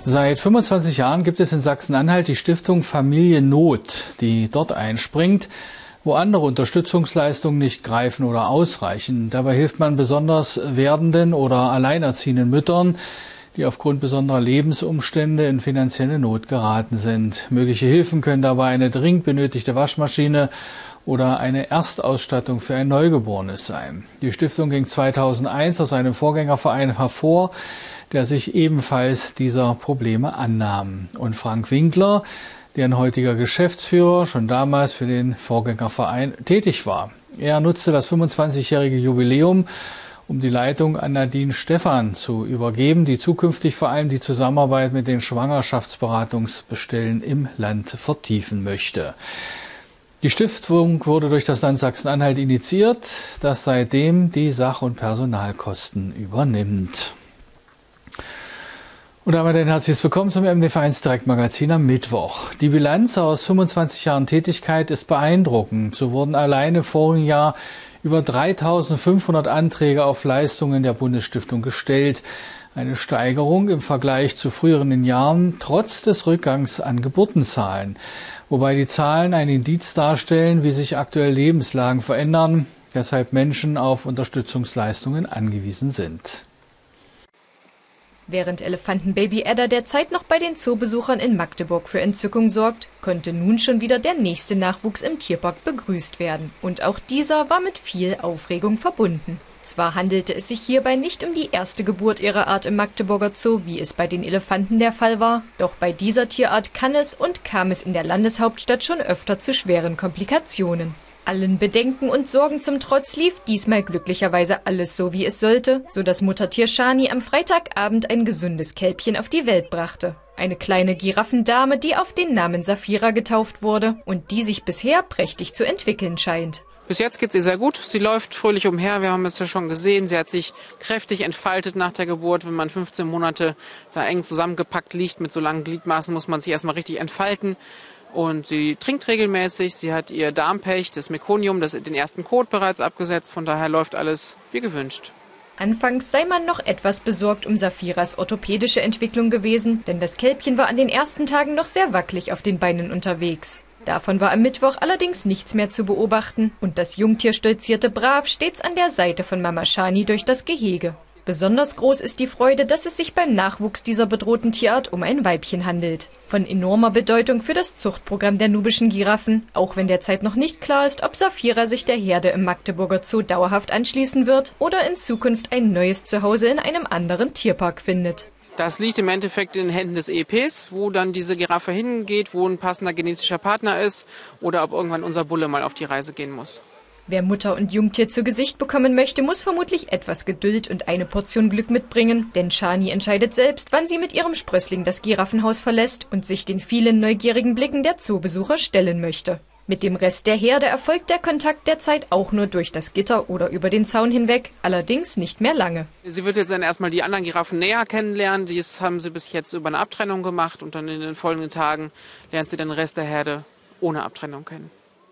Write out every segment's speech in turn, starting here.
Seit 25 Jahren gibt es in Sachsen-Anhalt die Stiftung Familie Not, die dort einspringt, wo andere Unterstützungsleistungen nicht greifen oder ausreichen. Dabei hilft man besonders werdenden oder alleinerziehenden Müttern, die aufgrund besonderer Lebensumstände in finanzielle Not geraten sind. Mögliche Hilfen können dabei eine dringend benötigte Waschmaschine oder eine Erstausstattung für ein Neugeborenes sein. Die Stiftung ging 2001 aus einem Vorgängerverein hervor, der sich ebenfalls dieser Probleme annahm. Und Frank Winkler, deren heutiger Geschäftsführer, schon damals für den Vorgängerverein tätig war. Er nutzte das 25-jährige Jubiläum, um die Leitung an Nadine Stephan zu übergeben, die zukünftig vor allem die Zusammenarbeit mit den Schwangerschaftsberatungsstellen im Land vertiefen möchte. Die Stiftung wurde durch das Land Sachsen-Anhalt initiiert, das seitdem die Sach- und Personalkosten übernimmt. Und damit ein herzliches Willkommen zum MDV1 Direktmagazin am Mittwoch. Die Bilanz aus 25 Jahren Tätigkeit ist beeindruckend. So wurden alleine im vorigen Jahr über 3.500 Anträge auf Leistungen der Bundesstiftung gestellt. Eine Steigerung im Vergleich zu früheren Jahren, trotz des Rückgangs an Geburtenzahlen. Wobei die Zahlen ein Indiz darstellen, wie sich aktuell Lebenslagen verändern, weshalb Menschen auf Unterstützungsleistungen angewiesen sind. Während Elefantenbaby Edda derzeit noch bei den Zoobesuchern in Magdeburg für Entzückung sorgt, konnte nun schon wieder der nächste Nachwuchs im Tierpark begrüßt werden. Und auch dieser war mit viel Aufregung verbunden. Zwar handelte es sich hierbei nicht um die erste Geburt ihrer Art im Magdeburger Zoo, wie es bei den Elefanten der Fall war, doch bei dieser Tierart kann es und kam es in der Landeshauptstadt schon öfter zu schweren Komplikationen. Allen Bedenken und Sorgen zum Trotz lief diesmal glücklicherweise alles so, wie es sollte, sodass Muttertier Shani am Freitagabend ein gesundes Kälbchen auf die Welt brachte. Eine kleine Giraffendame, die auf den Namen Safira getauft wurde und die sich bisher prächtig zu entwickeln scheint. Bis jetzt geht es ihr sehr gut. Sie läuft fröhlich umher. Wir haben es ja schon gesehen. Sie hat sich kräftig entfaltet nach der Geburt. Wenn man 15 Monate da eng zusammengepackt liegt mit so langen Gliedmaßen, muss man sich erstmal richtig entfalten. Und sie trinkt regelmäßig. Sie hat ihr Darmpech, das Mekonium, den ersten Kot bereits abgesetzt. Von daher läuft alles wie gewünscht. Anfangs sei man noch etwas besorgt um Safiras orthopädische Entwicklung gewesen, denn das Kälbchen war an den ersten Tagen noch sehr wackelig auf den Beinen unterwegs. Davon war am Mittwoch allerdings nichts mehr zu beobachten und das Jungtier stolzierte brav stets an der Seite von Mama Shani durch das Gehege. Besonders groß ist die Freude, dass es sich beim Nachwuchs dieser bedrohten Tierart um ein Weibchen handelt. Von enormer Bedeutung für das Zuchtprogramm der nubischen Giraffen, auch wenn derzeit noch nicht klar ist, ob Safira sich der Herde im Magdeburger Zoo dauerhaft anschließen wird oder in Zukunft ein neues Zuhause in einem anderen Tierpark findet. Das liegt im Endeffekt in den Händen des EPs, wo dann diese Giraffe hingeht, wo ein passender genetischer Partner ist oder ob irgendwann unser Bulle mal auf die Reise gehen muss. Wer Mutter und Jungtier zu Gesicht bekommen möchte, muss vermutlich etwas Geduld und eine Portion Glück mitbringen, denn Shani entscheidet selbst, wann sie mit ihrem Sprössling das Giraffenhaus verlässt und sich den vielen neugierigen Blicken der Zoobesucher stellen möchte. Mit dem Rest der Herde erfolgt der Kontakt derzeit auch nur durch das Gitter oder über den Zaun hinweg, allerdings nicht mehr lange. Sie wird jetzt dann erstmal die anderen Giraffen näher kennenlernen. Dies haben sie bis jetzt über eine Abtrennung gemacht und dann in den folgenden Tagen lernt sie den Rest der Herde ohne Abtrennung kennen.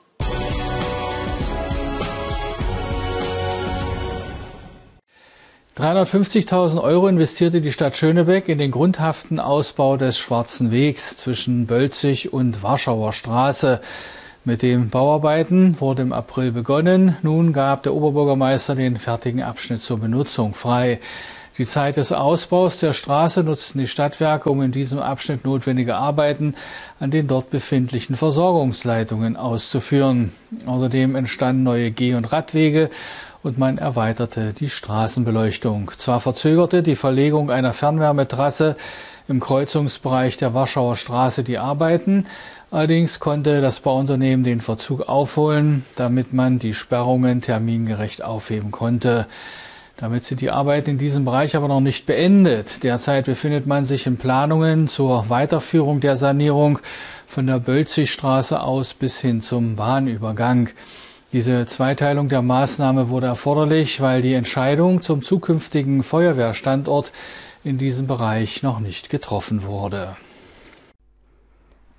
€350.000 investierte die Stadt Schönebeck in den grundhaften Ausbau des Schwarzen Wegs zwischen Bölzig und Warschauer Straße. Mit den Bauarbeiten wurde im April begonnen. Nun gab der Oberbürgermeister den fertigen Abschnitt zur Benutzung frei. Die Zeit des Ausbaus der Straße nutzten die Stadtwerke, um in diesem Abschnitt notwendige Arbeiten an den dort befindlichen Versorgungsleitungen auszuführen. Außerdem entstanden neue Geh- und Radwege und man erweiterte die Straßenbeleuchtung. Zwar verzögerte die Verlegung einer Fernwärmetrasse im Kreuzungsbereich der Warschauer Straße die Arbeiten, allerdings konnte das Bauunternehmen den Verzug aufholen, damit man die Sperrungen termingerecht aufheben konnte. Damit sind die Arbeiten in diesem Bereich aber noch nicht beendet. Derzeit befindet man sich in Planungen zur Weiterführung der Sanierung von der Bölzigstraße aus bis hin zum Bahnübergang. Diese Zweiteilung der Maßnahme wurde erforderlich, weil die Entscheidung zum zukünftigen Feuerwehrstandort in diesem Bereich noch nicht getroffen wurde.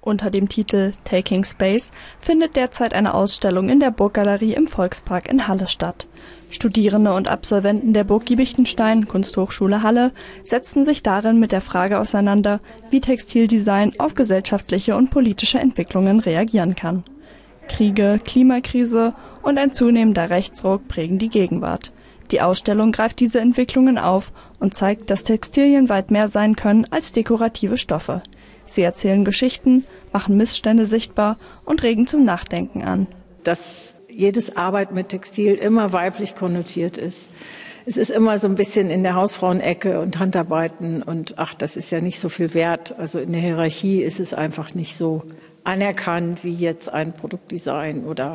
Unter dem Titel Taking Space findet derzeit eine Ausstellung in der Burggalerie im Volkspark in Halle statt. Studierende und Absolventen der Burg Giebichenstein, Kunsthochschule Halle, setzten sich darin mit der Frage auseinander, wie Textildesign auf gesellschaftliche und politische Entwicklungen reagieren kann. Kriege, Klimakrise und ein zunehmender Rechtsruck prägen die Gegenwart. Die Ausstellung greift diese Entwicklungen auf und zeigt, dass Textilien weit mehr sein können als dekorative Stoffe. Sie erzählen Geschichten, machen Missstände sichtbar und regen zum Nachdenken an. Dass jedes Arbeit mit Textil immer weiblich konnotiert ist. Es ist immer so ein bisschen in der Hausfrauenecke und Handarbeiten und ach, das ist ja nicht so viel wert. Also in der Hierarchie ist es einfach nicht so anerkannt wie jetzt ein Produktdesign oder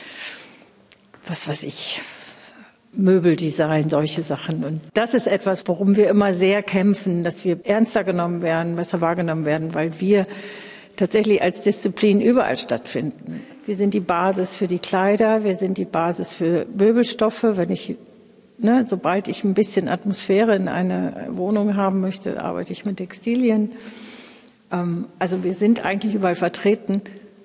was weiß ich, Möbeldesign, solche Sachen. Und das ist etwas, worum wir immer sehr kämpfen, dass wir ernster genommen werden, besser wahrgenommen werden, weil wir tatsächlich als Disziplin überall stattfinden. Wir sind die Basis für die Kleider, wir sind die Basis für Möbelstoffe. Sobald ich ein bisschen Atmosphäre in eine Wohnung haben möchte, arbeite ich mit Textilien. Also wir sind eigentlich überall vertreten,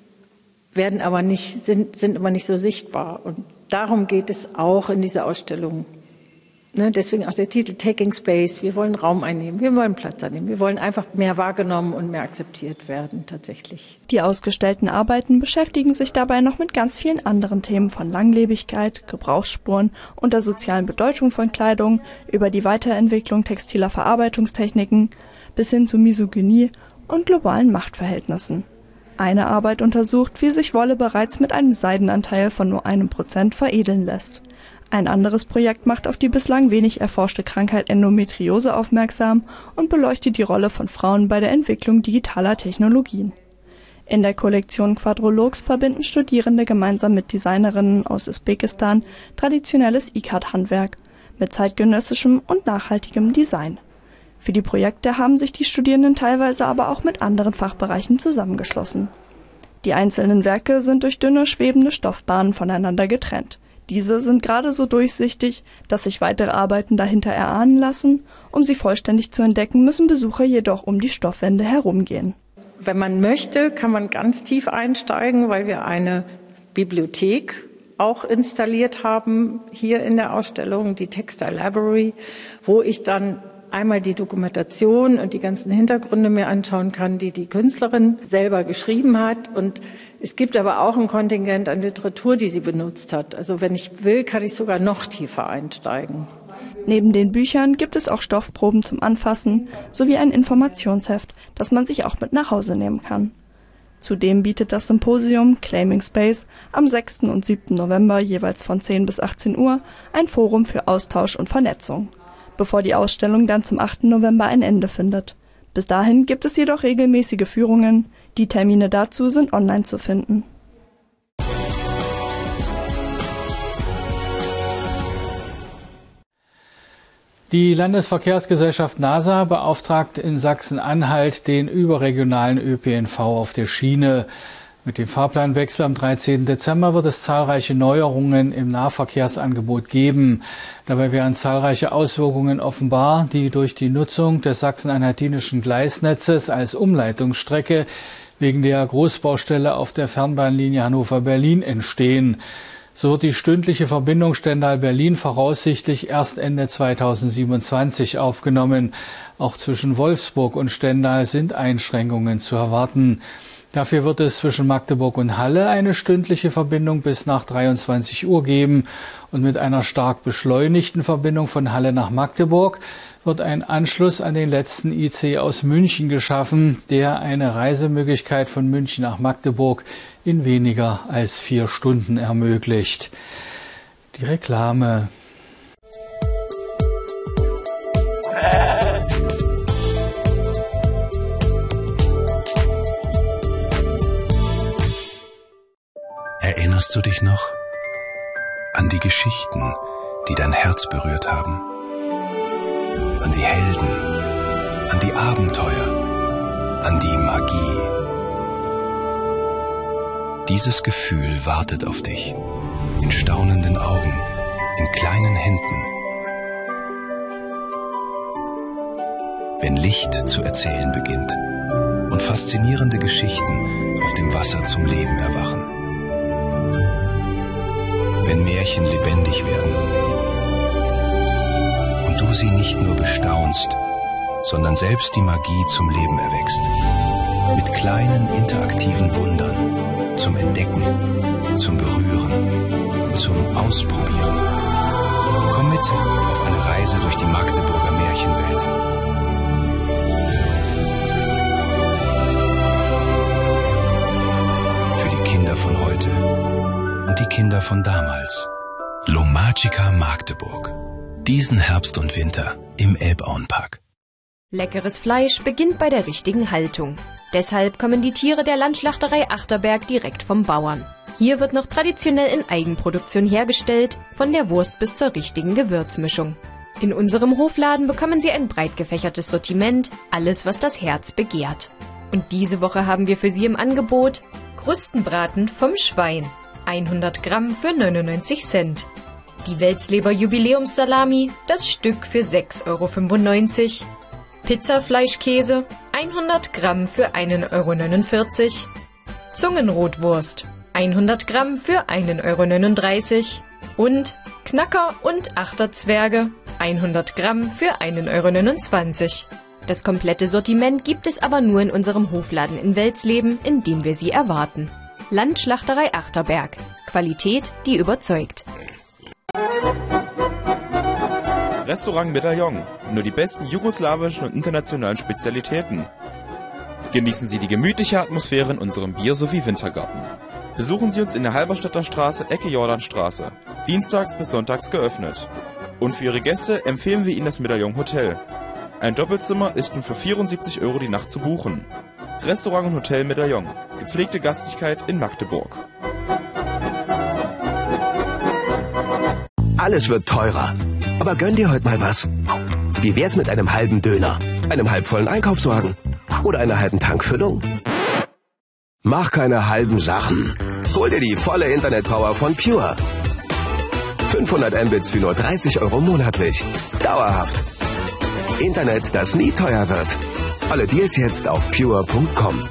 sind aber nicht so sichtbar. Und darum geht es auch in dieser Ausstellung. Deswegen auch der Titel Taking Space. Wir wollen Raum einnehmen, wir wollen Platz einnehmen, wir wollen einfach mehr wahrgenommen und mehr akzeptiert werden tatsächlich. Die ausgestellten Arbeiten beschäftigen sich dabei noch mit ganz vielen anderen Themen von Langlebigkeit, Gebrauchsspuren und der sozialen Bedeutung von Kleidung, über die Weiterentwicklung textiler Verarbeitungstechniken bis hin zu Misogynie und globalen Machtverhältnissen. Eine Arbeit untersucht, wie sich Wolle bereits mit einem Seidenanteil von nur 1% veredeln lässt. Ein anderes Projekt macht auf die bislang wenig erforschte Krankheit Endometriose aufmerksam und beleuchtet die Rolle von Frauen bei der Entwicklung digitaler Technologien. In der Kollektion Quadrologs verbinden Studierende gemeinsam mit Designerinnen aus Usbekistan traditionelles Ikat-Handwerk mit zeitgenössischem und nachhaltigem Design. Für die Projekte haben sich die Studierenden teilweise aber auch mit anderen Fachbereichen zusammengeschlossen. Die einzelnen Werke sind durch dünne, schwebende Stoffbahnen voneinander getrennt. Diese sind gerade so durchsichtig, dass sich weitere Arbeiten dahinter erahnen lassen. Um sie vollständig zu entdecken, müssen Besucher jedoch um die Stoffwände herumgehen. Wenn man möchte, kann man ganz tief einsteigen, weil wir eine Bibliothek auch installiert haben hier in der Ausstellung, die Textile Library, wo ich dann einmal die Dokumentation und die ganzen Hintergründe mir anschauen kann, die die Künstlerin selber geschrieben hat. Und es gibt aber auch ein Kontingent an Literatur, die sie benutzt hat. Also wenn ich will, kann ich sogar noch tiefer einsteigen. Neben den Büchern gibt es auch Stoffproben zum Anfassen sowie ein Informationsheft, das man sich auch mit nach Hause nehmen kann. Zudem bietet das Symposium Claiming Space am 6. und 7. November jeweils von 10 bis 18 Uhr ein Forum für Austausch und Vernetzung, bevor die Ausstellung dann zum 8. November ein Ende findet. Bis dahin gibt es jedoch regelmäßige Führungen. Die Termine dazu sind online zu finden. Die Landesverkehrsgesellschaft NASA beauftragt in Sachsen-Anhalt den überregionalen ÖPNV auf der Schiene. Mit dem Fahrplanwechsel am 13. Dezember wird es zahlreiche Neuerungen im Nahverkehrsangebot geben. Dabei wären zahlreiche Auswirkungen offenbar, die durch die Nutzung des sachsen-anhaltinischen Gleisnetzes als Umleitungsstrecke wegen der Großbaustelle auf der Fernbahnlinie Hannover-Berlin entstehen. So wird die stündliche Verbindung Stendal-Berlin voraussichtlich erst Ende 2027 aufgenommen. Auch zwischen Wolfsburg und Stendal sind Einschränkungen zu erwarten. Dafür wird es zwischen Magdeburg und Halle eine stündliche Verbindung bis nach 23 Uhr geben. Und mit einer stark beschleunigten Verbindung von Halle nach Magdeburg wird ein Anschluss an den letzten IC aus München geschaffen, der eine Reisemöglichkeit von München nach Magdeburg in weniger als 4 Stunden ermöglicht. Die Reklame. Erinnerst du dich noch an die Geschichten, die dein Herz berührt haben? An die Helden, an die Abenteuer, an die Magie. Dieses Gefühl wartet auf dich, in staunenden Augen, in kleinen Händen. Wenn Licht zu erzählen beginnt und faszinierende Geschichten auf dem Wasser zum Leben erwachen. Wenn Märchen lebendig werden und du sie nicht nur bestaunst, sondern selbst die Magie zum Leben erwächst. Mit kleinen interaktiven Wundern zum Entdecken, zum Berühren, zum Ausprobieren. Komm mit auf eine Reise durch die Magdeburger Märchenwelt. Für die Kinder von heute und die Kinder von damals. Lomagica Magdeburg. Diesen Herbst und Winter im Elbauenpark. Leckeres Fleisch beginnt bei der richtigen Haltung. Deshalb kommen die Tiere der Landschlachterei Achterberg direkt vom Bauern. Hier wird noch traditionell in Eigenproduktion hergestellt, von der Wurst bis zur richtigen Gewürzmischung. In unserem Hofladen bekommen Sie ein breit gefächertes Sortiment, alles was das Herz begehrt. Und diese Woche haben wir für Sie im Angebot Krustenbraten vom Schwein, 100 Gramm für 99 Cent. Die Welzleber Jubiläumssalami, das Stück für 6,95 Euro. Pizzafleischkäse, 100 Gramm für 1,49 Euro. Zungenrotwurst, 100 Gramm für 1,39 Euro. Und Knacker und Achterzwerge, 100 Gramm für 1,29 Euro. Das komplette Sortiment gibt es aber nur in unserem Hofladen in Welzleben, in dem wir Sie erwarten. Landschlachterei Achterberg. Qualität, die überzeugt. Restaurant Medaillon. Nur die besten jugoslawischen und internationalen Spezialitäten. Genießen Sie die gemütliche Atmosphäre in unserem Bier- sowie Wintergarten. Besuchen Sie uns in der Halberstädter Straße, Ecke Jordanstraße. Dienstags bis sonntags geöffnet. Und für Ihre Gäste empfehlen wir Ihnen das Medaillon Hotel. Ein Doppelzimmer ist nun für 74 Euro die Nacht zu buchen. Restaurant und Hotel Medaillon. Gepflegte Gastlichkeit in Magdeburg. Alles wird teurer. Aber gönn dir heute mal was. Wie wär's mit einem halben Döner, einem halbvollen Einkaufswagen oder einer halben Tankfüllung? Mach keine halben Sachen. Hol dir die volle Internetpower von Pure. 500 Mbits für nur 30 Euro monatlich. Dauerhaft. Internet, das nie teuer wird. Alle Deals jetzt auf pure.com.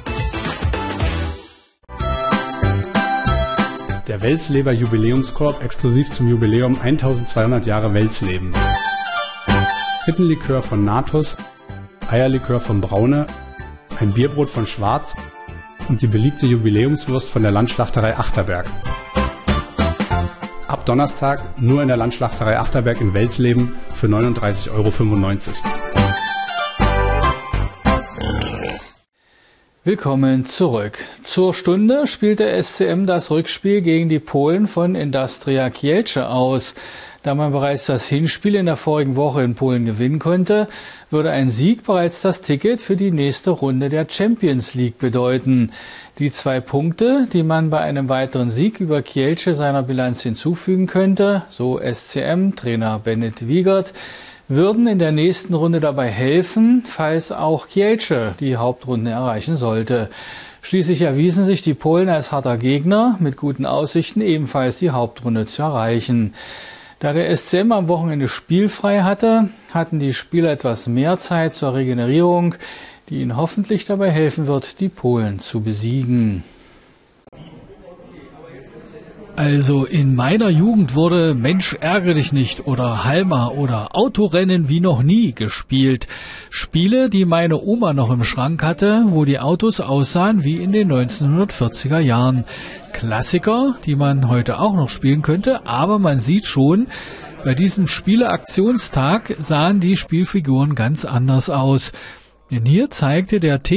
Der Welzleber Jubiläumskorb exklusiv zum Jubiläum 1200 Jahre Welzleben. Frittenlikör von Natus, Eierlikör von Braune, ein Bierbrot von Schwarz und die beliebte Jubiläumswurst von der Landschlachterei Achterberg. Ab Donnerstag nur in der Landschlachterei Achterberg in Welzleben für 39,95 Euro. Willkommen zurück. Zur Stunde spielt der SCM das Rückspiel gegen die Polen von Industria Kielce aus. Da man bereits das Hinspiel in der vorigen Woche in Polen gewinnen konnte, würde ein Sieg bereits das Ticket für die nächste Runde der Champions League bedeuten. Die 2 Punkte, die man bei einem weiteren Sieg über Kielce seiner Bilanz hinzufügen könnte, so SCM-Trainer Bennett Wiegert, würden in der nächsten Runde dabei helfen, falls auch Kielce die Hauptrunde erreichen sollte. Schließlich erwiesen sich die Polen als harter Gegner mit guten Aussichten, ebenfalls die Hauptrunde zu erreichen. Da der SCM am Wochenende spielfrei hatte, hatten die Spieler etwas mehr Zeit zur Regenerierung, die ihnen hoffentlich dabei helfen wird, die Polen zu besiegen. Also in meiner Jugend wurde Mensch ärgere dich nicht oder Halma oder Autorennen wie noch nie gespielt. Spiele, die meine Oma noch im Schrank hatte, wo die Autos aussahen wie in den 1940er Jahren. Klassiker, die man heute auch noch spielen könnte, aber man sieht schon, bei diesem Spieleaktionstag sahen die Spielfiguren ganz anders aus. Denn hier zeigte der